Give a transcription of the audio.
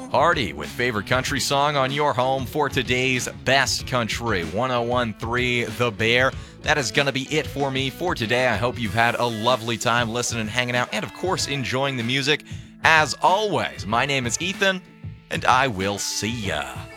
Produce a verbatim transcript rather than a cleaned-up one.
Party with favorite country song on your home for today's Best Country one oh one point three The Bear. That is going to be it for me for today. I hope you've had a lovely time listening, hanging out, and of course enjoying the music. As always, my name is Ethan, and I will see ya.